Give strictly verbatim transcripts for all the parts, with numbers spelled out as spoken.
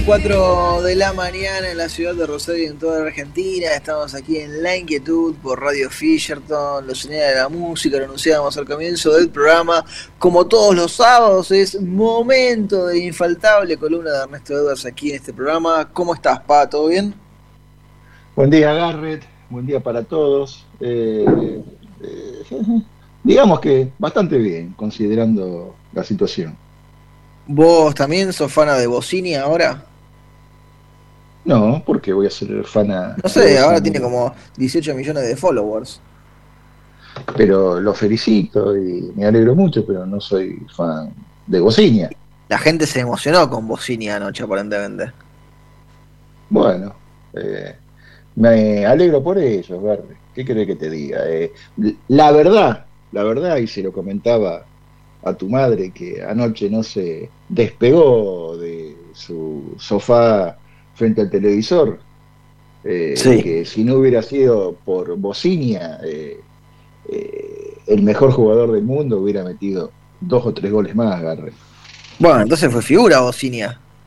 cuatro de la mañana en la ciudad de Rosario y en toda la Argentina. Estamos aquí en La Inquietud por Radio Fisherton, los señales de la música. Lo anunciábamos al comienzo del programa. Como todos los sábados, es momento de infaltable columna de Ernesto Edwards aquí en este programa. ¿Cómo estás, Pa? ¿Todo bien? Buen día, Garrett. Buen día para todos. Eh, eh, digamos que bastante bien, considerando la situación. ¿Vos también sos fana de Bossini ahora? No, porque voy a ser fana. No sé, ahora tiene como dieciocho millones de followers. Pero lo felicito y me alegro mucho, pero no soy fan de Bossini. La gente se emocionó con Bossini anoche, aparentemente. Bueno, eh, me alegro por ellos, Garrett. ¿Qué querés que te diga? Eh, la verdad, la verdad, y se lo comentaba a tu madre, que anoche no se despegó de su sofá frente al televisor, eh, Sí. que si no hubiera sido por Bossini, eh, eh, el mejor jugador del mundo hubiera metido dos o tres goles más, Garrett. Bueno, entonces fue figura Bossini.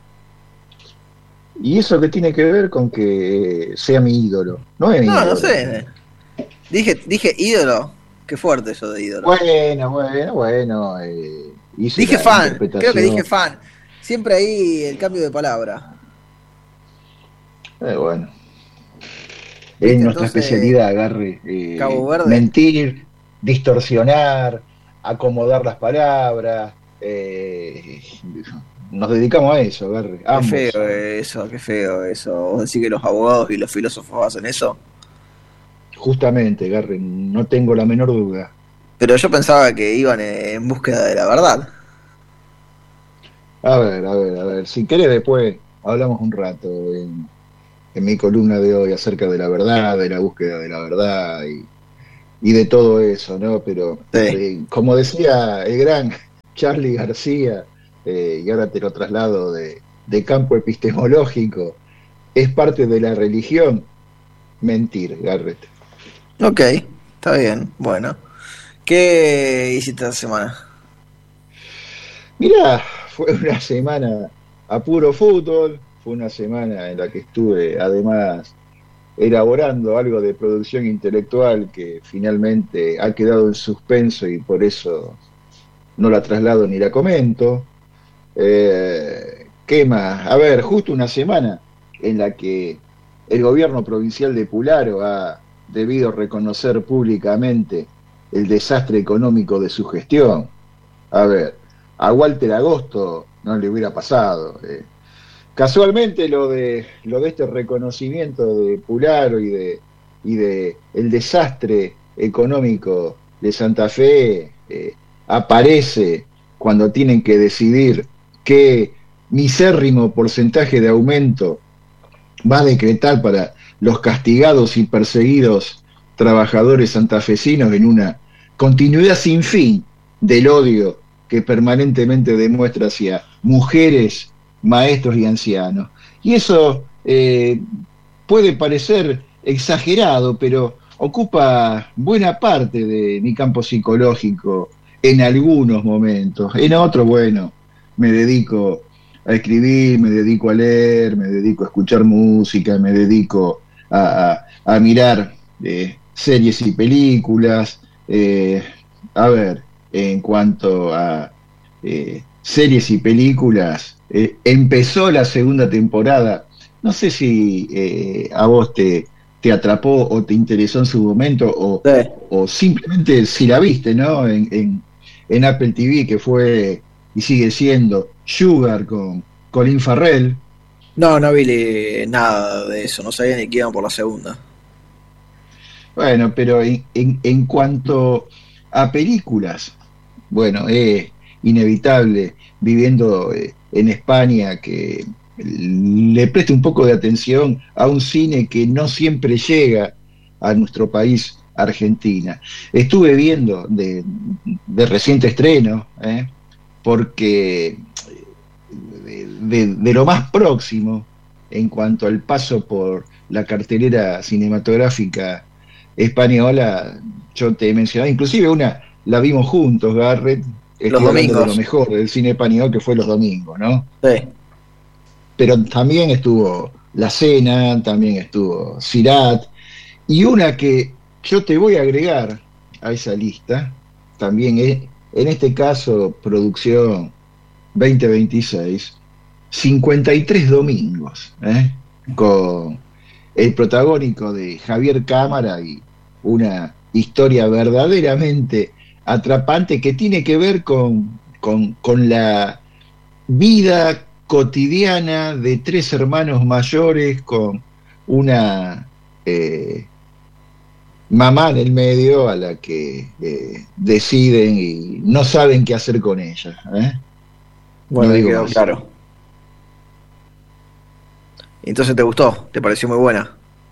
¿Y eso qué tiene que ver con que sea mi ídolo? No es mi No, ídolo. no sé. Dije, dije ídolo. Qué fuerte eso de ídolo. Bueno, bueno, bueno. Eh, dije fan, creo que dije fan. Siempre ahí el cambio de palabra. Eh, bueno. Es nuestra entonces, especialidad, agarre. Eh, Cabo Verde. Mentir, distorsionar, acomodar las palabras. Eh, nos dedicamos a eso, agarre. Qué feo eso, qué feo eso. ¿Vos decís que los abogados y los filósofos hacen eso? Justamente, Garre, no tengo la menor duda. Pero yo pensaba que iban en búsqueda de la verdad. A ver, a ver, a ver. Si querés después hablamos un rato en, en mi columna de hoy acerca de la verdad, de la búsqueda de la verdad y, y de todo eso, ¿no? Pero sí. eh, como decía el gran Charly García, eh, y ahora te lo traslado de, de campo epistemológico, es parte de la religión mentir, Garrett. Ok, está bien, bueno. ¿Qué hiciste esta semana? Mirá, fue una semana a puro fútbol, fue una semana en la que estuve además elaborando algo de producción intelectual que finalmente ha quedado en suspenso y por eso no la traslado ni la comento. Eh, ¿Qué más? A ver, justo una semana en la que el gobierno provincial de Pularo ha debido reconocer públicamente el desastre económico de su gestión. A ver, a Walter Agosto no le hubiera pasado. Eh. Casualmente lo de lo de este reconocimiento de Pularo y de y de el desastre económico de Santa Fe eh, aparece cuando tienen que decidir qué misérrimo porcentaje de aumento va a decretar para los castigados y perseguidos trabajadores santafesinos en una continuidad sin fin del odio que permanentemente demuestra hacia mujeres, maestros y ancianos. Y eso eh, puede parecer exagerado, pero ocupa buena parte de mi campo psicológico en algunos momentos. En otros, bueno, me dedico a escribir, me dedico a leer, me dedico a escuchar música, me dedico a, a, a mirar eh, series y películas. Eh, a ver, en cuanto a eh, series y películas, eh, empezó la segunda temporada. No sé si eh, a vos te, te atrapó o te interesó en su momento o, sí. o simplemente si la viste, ¿no? En, en, en Apple T V, que fue y sigue siendo Sugar con Colin Farrell. No, no vi nada de eso, no sabía ni que iban por la segunda. Bueno, pero en, en, en cuanto a películas, bueno, es inevitable viviendo en España que le preste un poco de atención a un cine que no siempre llega a nuestro país, Argentina. Estuve viendo de, de reciente estreno, ¿eh? porque de, de, de lo más próximo en cuanto al paso por la cartelera cinematográfica española, yo te he mencionado, inclusive una la vimos juntos, Garrett, los domingos. De lo mejor del cine español, que fue los domingos, ¿no? Sí. pero también estuvo La Cena, también estuvo Sirat, y una que yo te voy a agregar a esa lista, también es, en este caso, producción veinte veintiséis, cincuenta y tres domingos, ¿eh? Con el protagónico de Javier Cámara y una historia verdaderamente atrapante que tiene que ver con, con, con la vida cotidiana de tres hermanos mayores con una eh, mamá en el medio a la que eh, deciden y no saben qué hacer con ella. ¿eh? Bueno, no me digo quedó más. claro. Entonces te gustó, te pareció muy buena.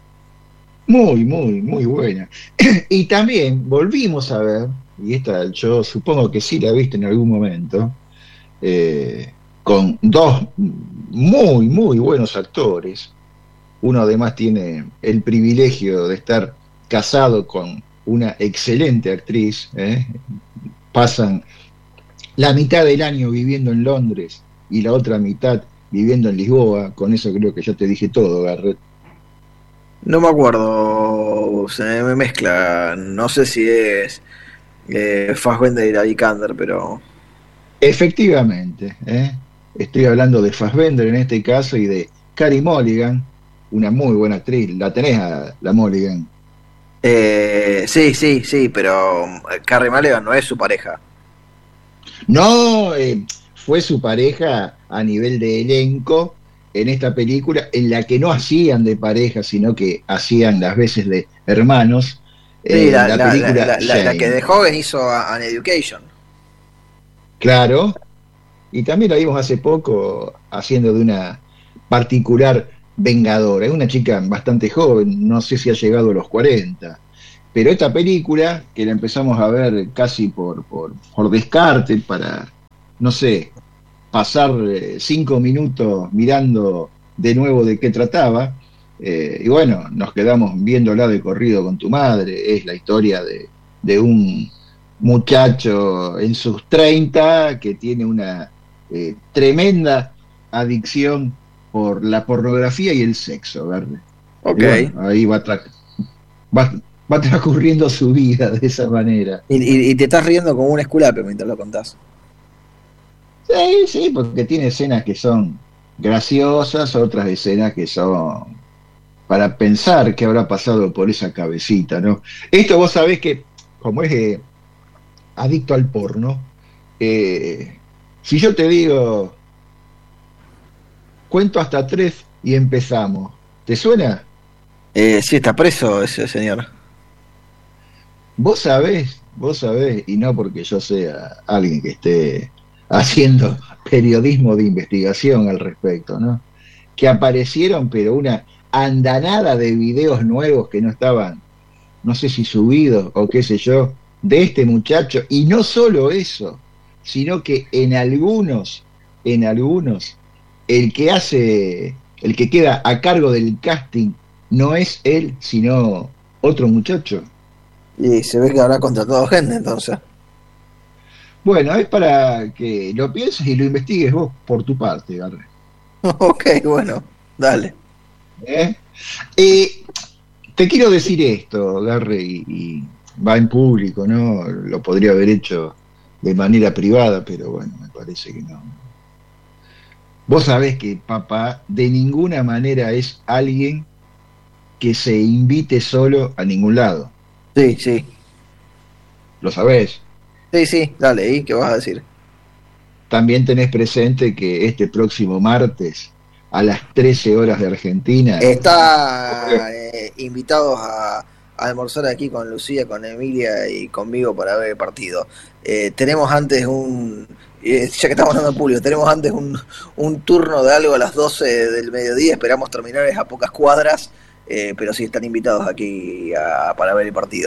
Muy, muy, muy buena. Y también volvimos a ver, y esta yo supongo que sí la viste en algún momento, eh, con dos muy, muy buenos actores. Uno además tiene el privilegio de estar casado con una excelente actriz. ¿eh? Pasan la mitad del año viviendo en Londres y la otra mitad viviendo en Lisboa. Con eso creo que ya te dije todo, Garrett. No me acuerdo, se me mezcla. No sé si es eh, Fassbender y la Vikander, pero. Efectivamente, ¿eh? Estoy hablando de Fassbender en este caso y de Carey Mulligan, una muy buena actriz. La tenés a la Mulligan. Eh, sí, sí, sí, pero Carey Mulligan no es su pareja. No, eh, fue su pareja a nivel de elenco en esta película, en la que no hacían de pareja, sino que hacían las veces de hermanos, Sí, en la, la la, la, película la, la- la que Shane. de joven hizo a- An Education. Claro, y también la vimos hace poco haciendo de una particular vengadora. Es una chica bastante joven, no sé si ha llegado a los cuarenta. Pero esta película, que la empezamos a ver casi por, por, por descarte, para, no sé, pasar eh, cinco minutos mirando de nuevo de qué trataba, eh, y bueno, nos quedamos viéndola de corrido con tu madre. Es la historia de, de un muchacho en sus treinta que tiene una eh, tremenda adicción por la pornografía y el sexo, ¿verdad? Y Ok. bueno, ahí va, tra va, va transcurriendo su vida de esa manera. Y, y, y te estás riendo como un esculape mientras lo contás. Sí, sí, porque tiene escenas que son graciosas, otras escenas que son para pensar qué habrá pasado por esa cabecita, ¿no? Esto vos sabés que, como es eh, adicto al porno, eh, si yo te digo, cuento hasta tres y empezamos, ¿te suena? Eh, sí, está preso ese señor. Vos sabés, vos sabés, y no porque yo sea alguien que esté haciendo periodismo de investigación al respecto, ¿no? Que aparecieron, pero una andanada de videos nuevos que no estaban, no sé si subidos o qué sé yo, de este muchacho, y no solo eso, sino que en algunos, en algunos, el que hace, el que queda a cargo del casting no es él, sino otro muchacho. Y se ve que habrá contratado gente entonces. Bueno, es para que lo pienses y lo investigues vos por tu parte, Garre. Ok, bueno, dale. ¿Eh? Eh, te quiero decir esto, Garre, y, y va en público, ¿no? Lo podría haber hecho de manera privada, pero bueno, me parece que no. Vos sabés que papá de ninguna manera es alguien que se invite solo a ningún lado. Sí, sí. Lo sabés. Sí, sí, dale, ¿y qué vas a decir? También tenés presente que este próximo martes, a las trece horas de Argentina, Está eh, invitados a, a almorzar aquí con Lucía, con Emilia y conmigo para ver el partido. Eh, tenemos antes un, eh, ya que estamos hablando de público, tenemos antes un, un turno de algo a las doce del mediodía, esperamos terminar es a pocas cuadras, eh, pero sí están invitados aquí a, para ver el partido.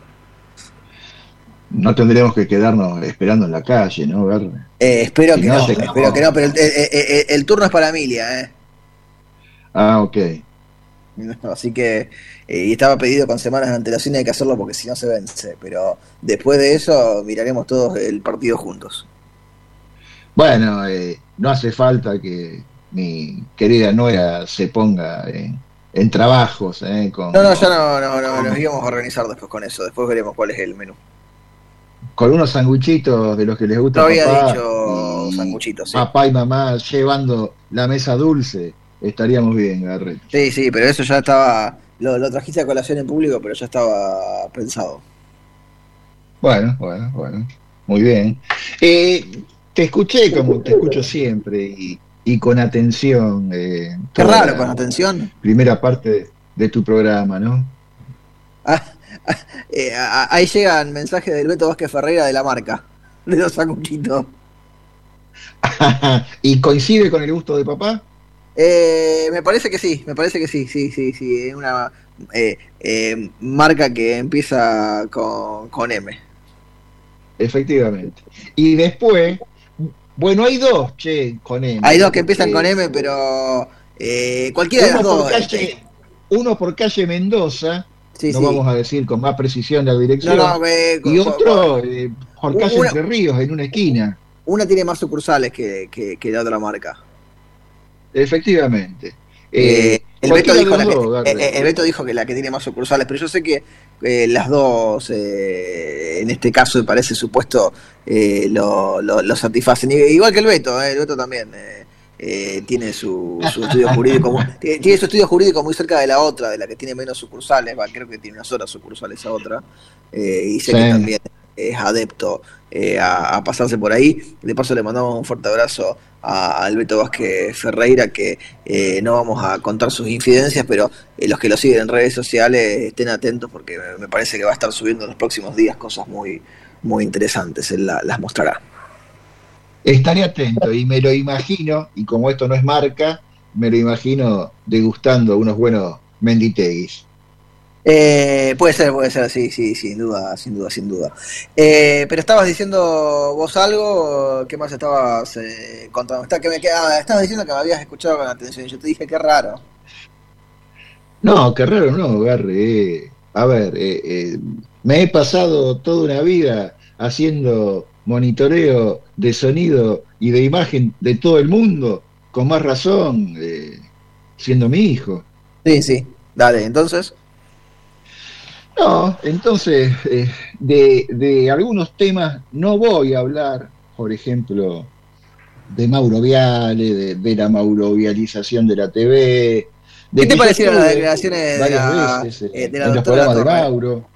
no tendremos que quedarnos esperando en la calle, ¿no, Garre? Eh, espero Si que no, no, se... espero que no, pero el, el, el, el turno es para Emilia, ¿eh? Ah, ok. Así que, eh, y estaba pedido con semanas de antelación y hay que hacerlo porque si no se vence. Pero después de eso miraremos todos el partido juntos. Bueno, eh, no hace falta que mi querida nuera se ponga en, en trabajos. Eh, con, no, no, ya no, no, no, nos íbamos a organizar después con eso. Después veremos cuál es el menú. Con unos sanguchitos de los que les gusta No había papá, dicho y sanguchitos, sí. papá y mamá llevando la mesa dulce, estaríamos bien, Garrett. Sí, sí, pero eso ya estaba, lo, lo trajiste a colación en público, pero ya estaba pensado. Bueno, bueno, bueno, muy bien. Eh, te escuché como te escucho siempre y, y con atención. Eh, Qué toda raro, la con atención. primera parte de, de tu programa, ¿no? Ah, ah, eh, ah, ahí llegan mensajes del Beto Vázquez Ferreira de la marca, de los sanguchitos. ¿Y coincide con el gusto de papá? Eh, me parece que sí, me parece que sí, sí, sí, sí. Es una eh, eh, marca que empieza con, con M. Efectivamente. Y después, bueno, hay dos, che, con M. Hay dos que empiezan con Eh, M, pero eh, cualquiera de las uno por dos. calle, Este, uno por calle Mendoza, sí, no sí. vamos a decir con más precisión la No, dirección, no, eh, y cu- cu- cu- otro eh, por calle una, Entre Ríos, en una esquina. una tiene más sucursales que, que, que la otra marca. Efectivamente. Eh, Eh, el Beto cualquiera de dijo los la que, dos, eh, Garre. eh, el Beto dijo que la que tiene más sucursales, pero yo sé que eh, las dos, eh, en este caso, me parece supuesto, eh, lo, lo, lo satisfacen. Igual que el Beto, eh, el Beto también eh, eh, tiene su, su estudio jurídico, muy, tiene su estudio jurídico muy cerca de la otra, de la que tiene menos sucursales, va, creo que tiene unas horas sucursales esa otra, eh, y sé Sí. que también es adepto eh, a, a pasarse por ahí. De paso le mandamos un fuerte abrazo a Alberto Vázquez Ferreira, que eh, no vamos a contar sus infidencias, pero eh, los que lo siguen en redes sociales estén atentos porque me parece que va a estar subiendo en los próximos días cosas muy, muy interesantes, él la, las mostrará. Estaré atento y me lo imagino, y como esto no es marca, me lo imagino degustando unos buenos menditeguis. Eh, puede ser, puede ser, sí, sí, sin duda, sin duda, sin duda. Eh, pero estabas diciendo vos algo, ¿qué más estabas eh, contando? Está, que me, que, ah, estabas diciendo que me habías escuchado con atención, yo te dije, qué raro. No, qué raro, no, Garre. Eh, a ver, eh, eh, me he pasado toda una vida haciendo monitoreo de sonido y de imagen de todo el mundo, con más razón, eh, siendo mi hijo. Sí, sí, dale, entonces. No, entonces, eh, de, de algunos temas no voy a hablar, por ejemplo, de Mauro Viale, de, de la maurovialización de la T V, ¿Qué de te que yo parecieron las estuve declaraciones de varias la, veces eh, eh, de la en los doctora La programas de Torre? Mauro,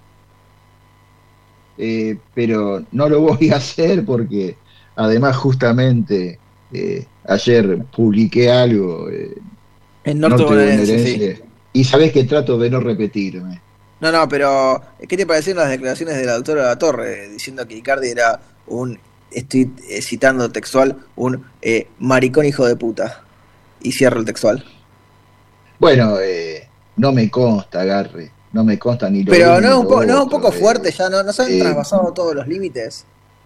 eh, pero no lo voy a hacer porque además justamente eh, ayer publiqué algo eh, En norte bonaerense, sí. norte-bonaerense y sabés que trato de no repetirme. No, no, pero ¿qué te parecieron las declaraciones de la doctora La Torre diciendo que Icardi era un, estoy eh, citando textual, un eh, maricón hijo de puta? Y cierro el textual. Bueno, eh, no me consta, Garre, no me consta ni lo Pero uno no ni es un, lo po- no es un otro. poco fuerte Eh, ya, ¿no? ¿No se han eh, trasvasado todos los límites?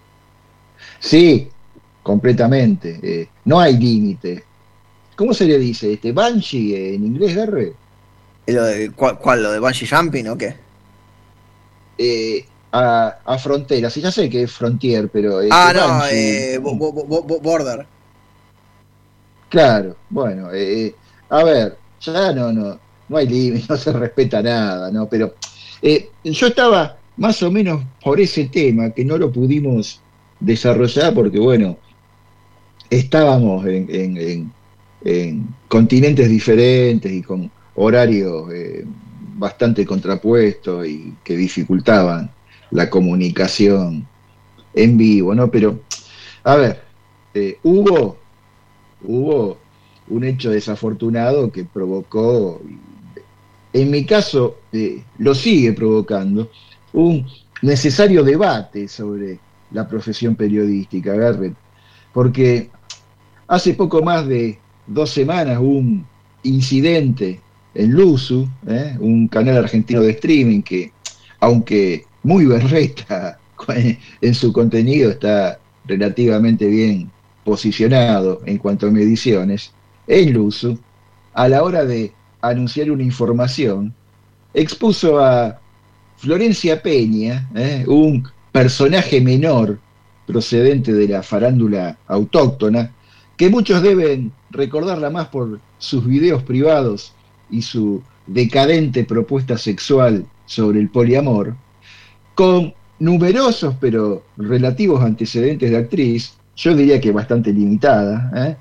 sí, completamente. Eh, no hay límite. ¿Cómo se le dice? Este Banshee en inglés, Garre. ¿Lo de, cuál, cuál, ¿Lo de bungee jumping o qué? Eh, a, a fronteras. Y ya sé que es frontier, pero este Ah, no, Banshee. eh, bo- bo- bo- bo- border. Claro, bueno, eh, a ver, ya no, no, no hay límite, no se respeta nada, ¿no? Pero eh, yo estaba más o menos por ese tema, que no lo pudimos desarrollar porque, bueno, estábamos en, en- en- en continentes diferentes y con horarios eh, bastante contrapuestos y que dificultaban la comunicación en vivo, ¿no? Pero, a ver, eh, hubo hubo un hecho desafortunado que provocó, en mi caso, eh, lo sigue provocando, un necesario debate sobre la profesión periodística, Garrett, porque hace poco más de dos semanas hubo un incidente en Luzu, ¿eh? Un canal argentino de streaming que, aunque muy berreta en su contenido, está relativamente bien posicionado en cuanto a mediciones, en Luzu, a la hora de anunciar una información, expuso a Florencia Peña, ¿eh? Un personaje menor procedente de la farándula autóctona, que muchos deben recordarla más por sus videos privados y su decadente propuesta sexual sobre el poliamor, con numerosos pero relativos antecedentes de actriz, yo diría que bastante limitada, ¿eh?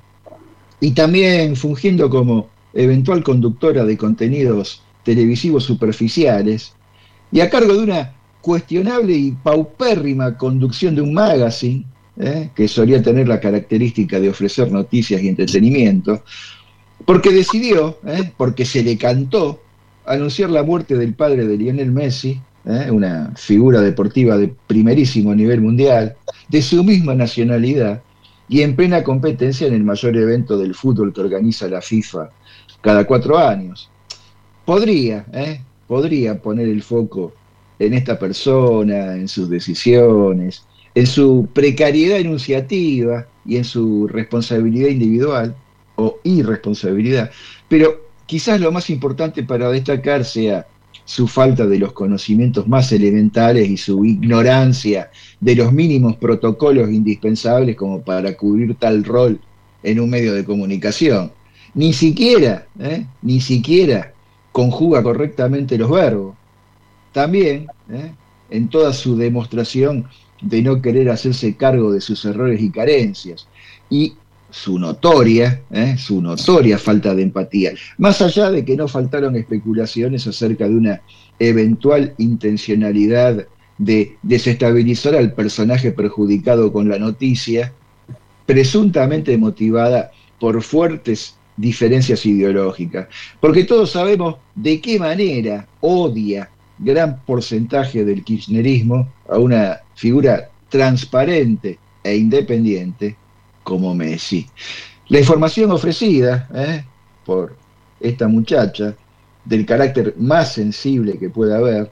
Y también fungiendo como eventual conductora de contenidos televisivos superficiales, y a cargo de una cuestionable y paupérrima conducción de un magazine, ¿eh? que solía tener la característica de ofrecer noticias y entretenimiento, porque decidió, ¿eh? porque se le cantó, anunciar la muerte del padre de Lionel Messi, ¿eh? una figura deportiva de primerísimo nivel mundial, de su misma nacionalidad, y en plena competencia en el mayor evento del fútbol que organiza la FIFA cada cuatro años. Podría, ¿eh? podría poner el foco en esta persona, en sus decisiones, en su precariedad enunciativa y en su responsabilidad individual o irresponsabilidad, pero quizás lo más importante para destacar sea su falta de los conocimientos más elementales y su ignorancia de los mínimos protocolos indispensables como para cubrir tal rol en un medio de comunicación. Ni siquiera, ¿eh? ni siquiera conjuga correctamente los verbos. También, ¿eh? en toda su demostración de no querer hacerse cargo de sus errores y carencias, y su notoria, ¿eh? su notoria falta de empatía, más allá de que no faltaron especulaciones acerca de una eventual intencionalidad de desestabilizar al personaje perjudicado con la noticia, presuntamente motivada por fuertes diferencias ideológicas, porque todos sabemos de qué manera odia gran porcentaje del kirchnerismo a una figura transparente e independiente como Messi. La información ofrecida ¿eh? por esta muchacha, del carácter más sensible que pueda haber,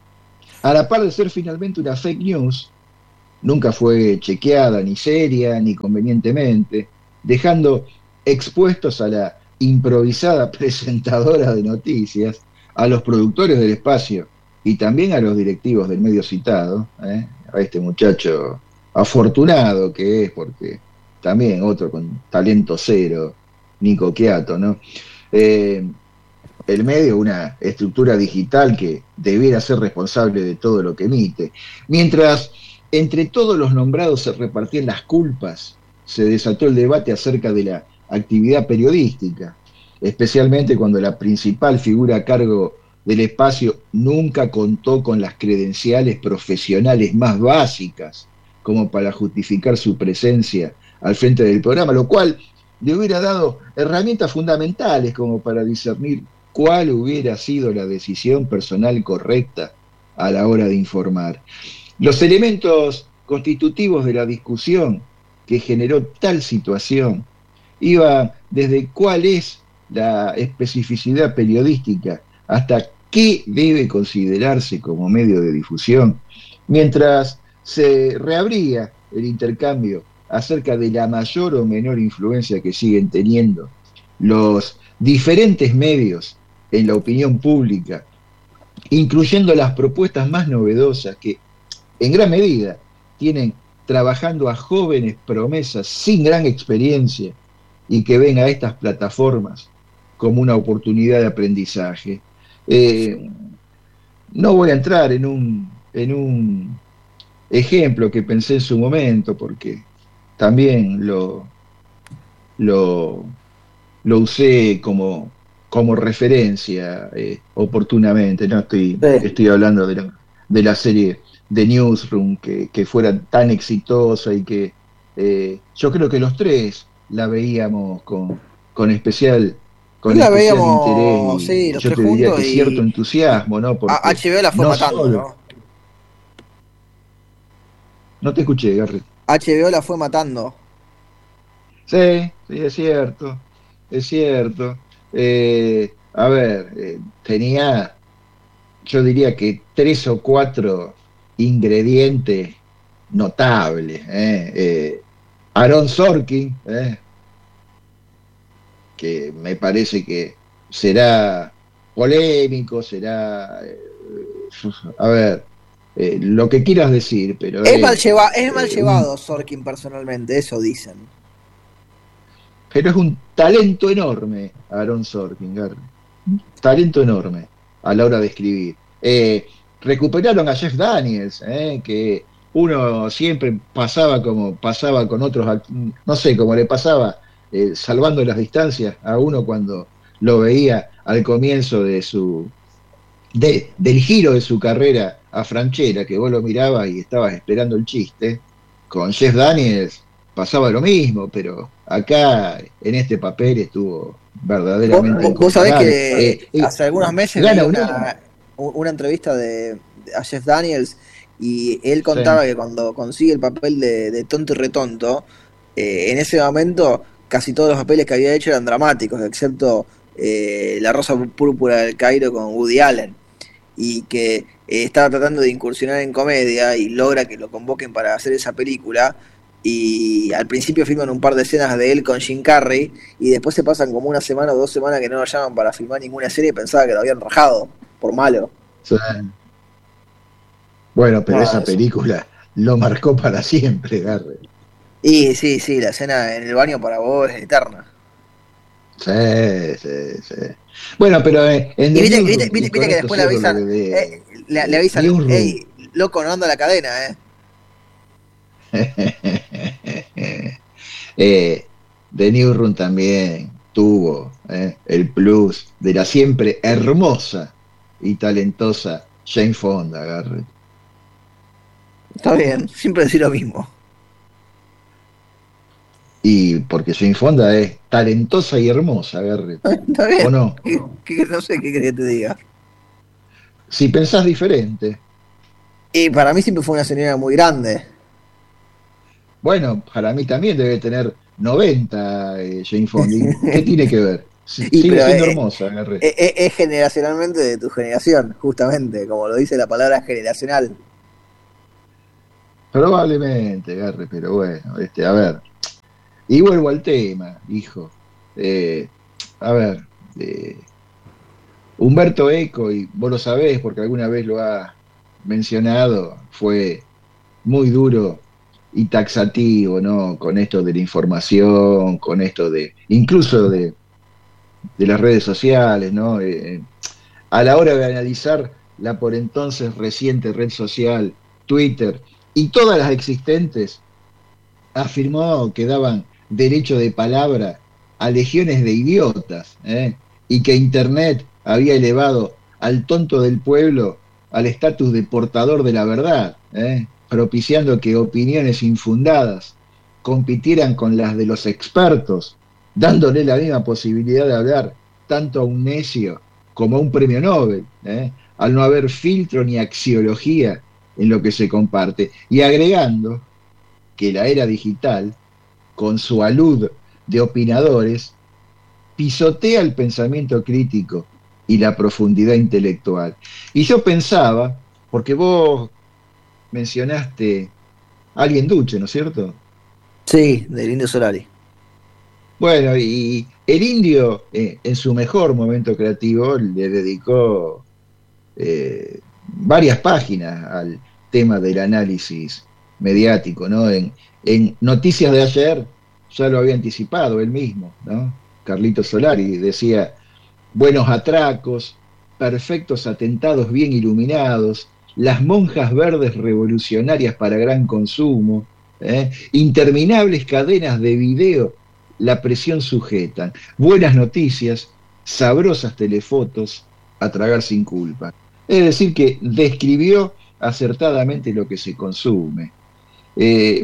a la par de ser finalmente una fake news, nunca fue chequeada, ni seria, ni convenientemente, dejando expuestos a la improvisada presentadora de noticias, a los productores del espacio y también a los directivos del medio citado, ¿eh? a este muchacho afortunado que es, porque también otro con talento cero, Nico Quiato, ¿no? Eh, el medio, una estructura digital que debiera ser responsable de todo lo que emite. Mientras entre todos los nombrados se repartían las culpas, se desató el debate acerca de la actividad periodística, especialmente cuando la principal figura a cargo del espacio nunca contó con las credenciales profesionales más básicas como para justificar su presencia al frente del programa, lo cual le hubiera dado herramientas fundamentales como para discernir cuál hubiera sido la decisión personal correcta a la hora de informar. Los elementos constitutivos de la discusión que generó tal situación iban desde cuál es la especificidad periodística hasta qué debe considerarse como medio de difusión, mientras se reabría el intercambio acerca de la mayor o menor influencia que siguen teniendo los diferentes medios en la opinión pública, incluyendo las propuestas más novedosas que en gran medida tienen trabajando a jóvenes promesas sin gran experiencia y que ven a estas plataformas como una oportunidad de aprendizaje. Eh, no voy a entrar en un, en un ejemplo que pensé en su momento, porque también lo, lo, lo usé como, como referencia eh, oportunamente, ¿no? Estoy, sí. estoy hablando de la, de la serie de Newsroom, que, que fuera tan exitosa y que eh, yo creo que los tres la veíamos con, con especial, con la especial veíamos, interés y sí, los yo tres te diría que y... cierto entusiasmo, ¿no? Porque H B O la fue no matando, solo... ¿no? No te escuché, Garrett. H B O la fue matando. Sí, sí, es cierto, es cierto. Eh, a ver, eh, tenía, yo diría que tres o cuatro ingredientes notables. Eh, eh, Aaron Sorkin, eh, que me parece que será polémico, será, eh, a ver, eh, lo que quieras decir, pero... Es eh, mal, lleva, es mal eh, llevado un... Sorkin personalmente, eso dicen. pero es un talento enorme Aaron Sorkin, Gary. Un talento enorme a la hora de escribir. Eh, recuperaron a Jeff Daniels, eh, que uno siempre pasaba como pasaba con otros, no sé, como le pasaba, eh, salvando las distancias a uno cuando lo veía al comienzo de su de, del giro de su carrera a Franchella, que vos lo mirabas y estabas esperando el chiste. Con Jeff Daniels pasaba lo mismo, pero acá en este papel estuvo verdaderamente Vos, vos sabés incomparable. que Eh, eh, hace algunos meses gana leí un una, una entrevista de, de- a Jeff Daniels y él sí. contaba que cuando consigue el papel de, de tonto y retonto, eh, en ese momento casi todos los papeles que había hecho eran dramáticos, excepto eh, La Rosa Púrpura del Cairo con Woody Allen, y que eh, estaba tratando de incursionar en comedia y logra que lo convoquen para hacer esa película. Y al principio filman un par de escenas de él con Jim Carrey y después se pasan como una semana o dos semanas que no lo llaman para filmar ninguna serie y pensaba que lo habían rajado por malo. Sí. Bueno, pero Nada, esa eso. película lo marcó para siempre, Garre. Y sí, sí, la escena en el baño para vos es eterna. Sí, sí, sí. Bueno, pero eh, en Y The viste, Newsroom, viste, y viste, con viste que esto después le cierro lo avisan, de, de, eh, le, le de avisan, Newsroom. hey, loco, no ando a la cadena, eh. eh, The Newsroom también tuvo eh, el plus de la siempre hermosa y talentosa Jane Fonda, Garrett. Está bien, siempre decir lo mismo. Y porque Jane Fonda es talentosa y hermosa, Garrett. Está ¿O bien. no? ¿Qué, qué- no sé qué querés que te diga. Si pensás diferente. Y para mí siempre fue una señora muy grande. Bueno, para mí también debe tener noventa, eh, Jane Fonda. ¿Y qué tiene que ver? S- Y sigue pero siendo es, hermosa, Garrett. es- es- es generacionalmente de tu generación, justamente, como lo dice la palabra generacional. Probablemente, Garrett, pero bueno, este, a ver. Y vuelvo al tema, hijo. Eh, a ver, eh, Humberto Eco, y vos lo sabés porque alguna vez lo ha mencionado, fue muy duro y taxativo, ¿no? Con esto de la información, con esto de, incluso de, de las redes sociales, ¿no? Eh, a la hora de analizar la por entonces reciente red social, Twitter, y todas las existentes, afirmó que daban derecho de palabra a legiones de idiotas, ¿eh? Y que Internet había elevado al tonto del pueblo al estatus de portador de la verdad, ¿eh? Propiciando que opiniones infundadas compitieran con las de los expertos, dándole la misma posibilidad de hablar tanto a un necio como a un premio Nobel, ¿eh? Al no haber filtro ni axiología en lo que se comparte, y agregando que la era digital, con su alud de opinadores, pisotea el pensamiento crítico y la profundidad intelectual. Y yo pensaba, porque vos mencionaste a alguien Duche, ¿no es cierto? Sí, del Indio Solari. Bueno, y el indio, eh, en su mejor momento creativo, le dedicó eh, varias páginas al tema del análisis mediático, ¿no? En, en Noticias de ayer ya lo había anticipado él mismo, ¿no? Carlito Solari decía, buenos atracos, perfectos atentados bien iluminados, las monjas verdes revolucionarias para gran consumo, ¿eh? Interminables cadenas de video, la presión sujetan, buenas noticias, sabrosas telefotos, a tragar sin culpa. Es decir, que describió acertadamente lo que se consume. Eh,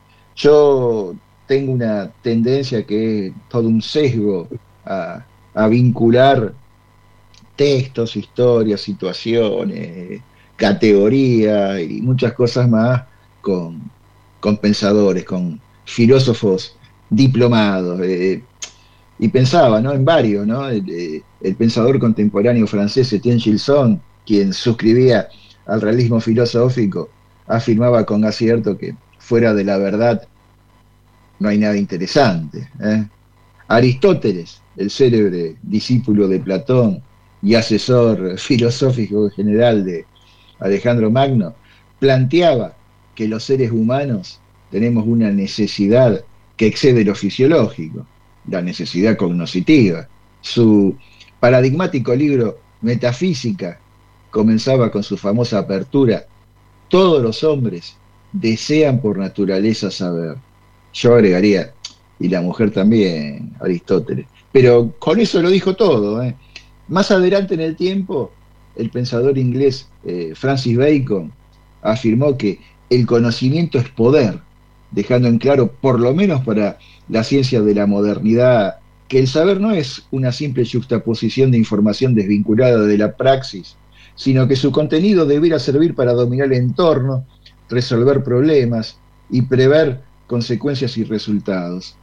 yo tengo una tendencia que es todo un sesgo a, a vincular textos, historias, situaciones, categorías y muchas cosas más con, con pensadores, con filósofos diplomados. Eh, y pensaba, ¿no? En varios, ¿no? El, el pensador contemporáneo francés Etienne Gilson, quien suscribía al realismo filosófico, afirmaba con acierto que fuera de la verdad no hay nada interesante, ¿eh? Aristóteles, el célebre discípulo de Platón y asesor filosófico general de Alejandro Magno, planteaba que los seres humanos tenemos una necesidad que excede lo fisiológico, la necesidad cognoscitiva. Su paradigmático libro Metafísica comenzaba con su famosa apertura: todos los hombres desean por naturaleza saber. Yo agregaría, y la mujer también, Aristóteles. Pero con eso lo dijo todo, ¿eh? Más adelante en el tiempo, el pensador inglés eh, Francis Bacon afirmó que el conocimiento es poder, dejando en claro, por lo menos para la ciencia de la modernidad, que el saber no es una simple juxtaposición de información desvinculada de la praxis, sino que su contenido debiera servir para dominar el entorno, resolver problemas y prever consecuencias y resultados.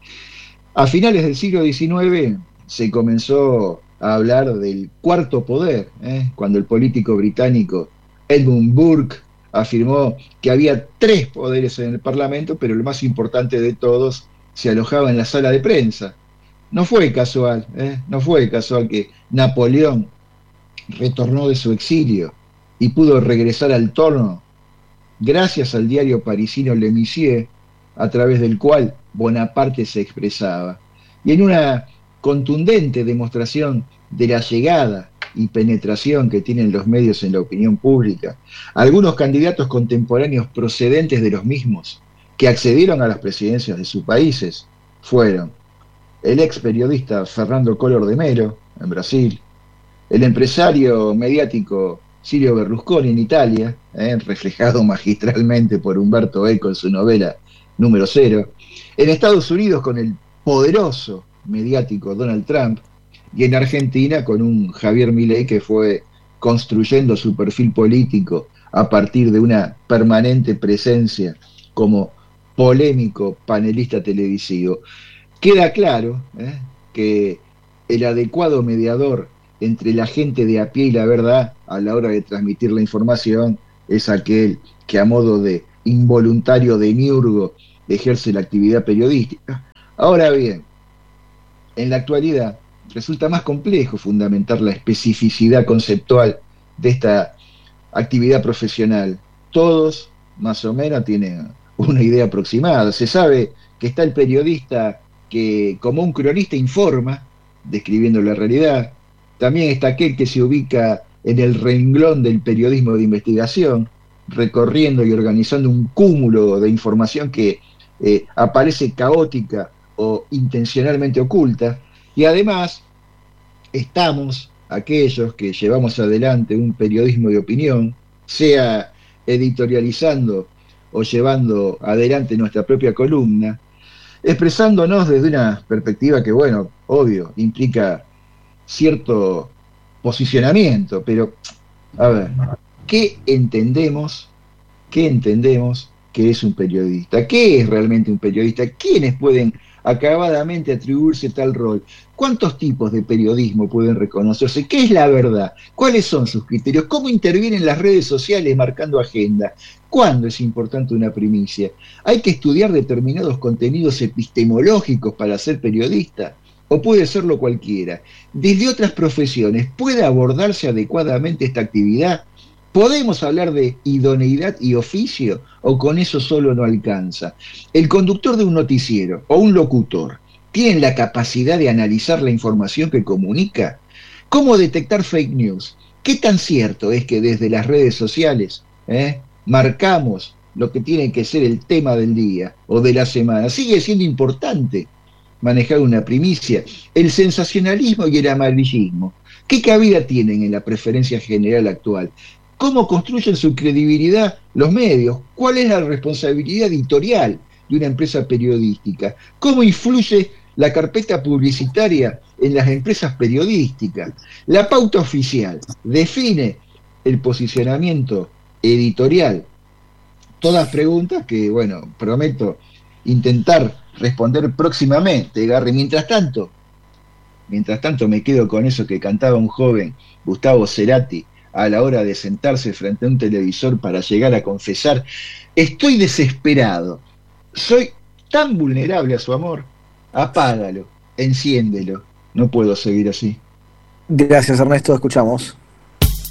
A finales del siglo diecinueve se comenzó a hablar del cuarto poder, ¿eh? cuando el político británico Edmund Burke afirmó que había tres poderes en el Parlamento, pero el más importante de todos se alojaba en la sala de prensa. No fue casual, ¿eh? no fue casual que Napoleón retornó de su exilio y pudo regresar al trono gracias al diario parisino Le Monsieur, a través del cual Bonaparte se expresaba. Y en una contundente demostración de la llegada y penetración que tienen los medios en la opinión pública, algunos candidatos contemporáneos procedentes de los mismos que accedieron a las presidencias de sus países fueron el ex periodista Fernando Collor de Mello, en Brasil, el empresario mediático Silvio Berlusconi en Italia, eh, reflejado magistralmente por Umberto Eco en su novela Número Cero, en Estados Unidos con el poderoso mediático Donald Trump, y en Argentina con un Javier Milei que fue construyendo su perfil político a partir de una permanente presencia como polémico panelista televisivo. Queda claro eh, que el adecuado mediador entre la gente de a pie y la verdad a la hora de transmitir la información es aquel que a modo de involuntario demiurgo ejerce la actividad periodística. Ahora bien, en la actualidad resulta más complejo fundamentar la especificidad conceptual de esta actividad profesional. Todos, más o menos, tienen una idea aproximada. Se sabe que está el periodista que, como un cronista, informa, describiendo la realidad. También está aquel que se ubica en el renglón del periodismo de investigación, recorriendo y organizando un cúmulo de información que eh, aparece caótica o intencionalmente oculta. Y además estamos aquellos que llevamos adelante un periodismo de opinión, sea editorializando o llevando adelante nuestra propia columna, expresándonos desde una perspectiva que, bueno, obvio, implica cierto posicionamiento, pero, a ver, ¿qué entendemos? ¿Qué entendemos que es un periodista? ¿Qué es realmente un periodista? ¿Quiénes pueden acabadamente atribuirse tal rol? ¿Cuántos tipos de periodismo pueden reconocerse? ¿Qué es la verdad? ¿Cuáles son sus criterios? ¿Cómo intervienen las redes sociales marcando agenda? ¿Cuándo es importante una primicia? ¿Hay que estudiar determinados contenidos epistemológicos para ser periodista? ¿O puede serlo cualquiera? ¿Desde otras profesiones puede abordarse adecuadamente esta actividad? ¿Podemos hablar de idoneidad y oficio o con eso solo no alcanza? ¿El conductor de un noticiero o un locutor tienen la capacidad de analizar la información que comunica? ¿Cómo detectar fake news? ¿Qué tan cierto es que desde las redes sociales eh, marcamos lo que tiene que ser el tema del día o de la semana? Sigue siendo importante manejar una primicia. El sensacionalismo y el amarillismo, ¿qué cabida tienen en la preferencia general actual? ¿Cómo construyen su credibilidad los medios? ¿Cuál es la responsabilidad editorial de una empresa periodística? ¿Cómo influye la carpeta publicitaria en las empresas periodísticas? La pauta oficial define el posicionamiento editorial. Todas preguntas que, bueno, prometo intentar responder próximamente, Garry. Mientras tanto, mientras tanto me quedo con eso que cantaba un joven, Gustavo Cerati, a la hora de sentarse frente a un televisor para llegar a confesar: estoy desesperado, soy tan vulnerable a su amor, apágalo, enciéndelo, no puedo seguir así. Gracias, Ernesto, escuchamos.